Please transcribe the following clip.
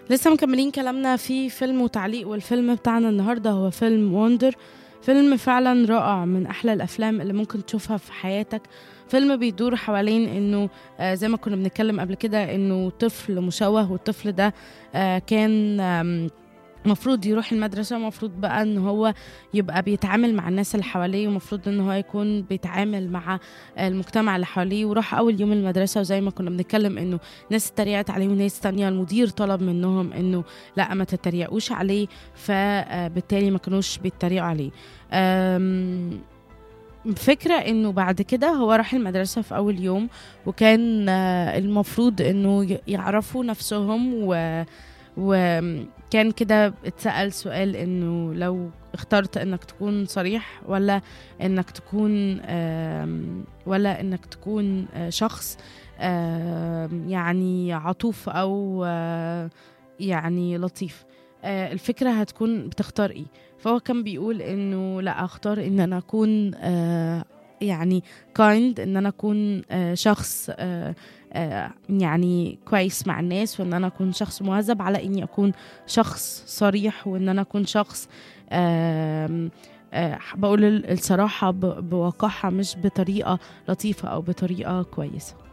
لسه مكملين كلامنا في فيلم وتعليق، والفيلم بتاعنا النهارده هو فيلم وندر. فيلم فعلا رائع، من احلى الافلام اللي ممكن تشوفها في حياتك. فيلم بيدور حوالين انه زي ما كنا بنتكلم قبل كده، انه طفل مشوه، والطفل ده كان مفروض يروح المدرسة، مفروض بقى ان هو يبقى بيتعامل مع الناس اللي حواليه، ومفروض ان هو يكون بيتعامل مع المجتمع اللي حواليه. وراح اول يوم المدرسة، وزي ما كنا بنتكلم انه ناس اتريقت عليه وناس تانية المدير طلب منهم انه لا، ما تتريقوش عليه، فبالتالي ما كانوش بيتريقوا عليه. فكرة انه بعد كده هو راح المدرسة في اول يوم، وكان المفروض انه يعرفوا نفسهم، وكان كده اتسأل سؤال انه لو اخترت انك تكون صريح، ولا انك تكون شخص يعني عطوف، او يعني لطيف، الفكرة هتكون بتختار ايه؟ فهو كان بيقول انه لا، اختار ان انا اكون يعني kind، ان انا اكون شخص يعني كويس مع الناس، وان انا اكون شخص مهذب، على اني اكون شخص صريح، وان انا اكون شخص بقول الصراحة بوقاحة، مش بطريقة لطيفة او بطريقة كويسة.